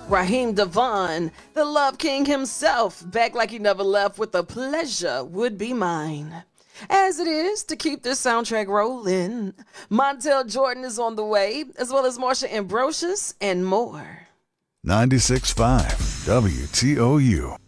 Raheem Devon, the Love King himself, back like he never left with the pleasure would be mine. As it is to keep this soundtrack rolling, Montel Jordan is on the way, as well as Marsha Ambrosius and more. 96.5 WTOU.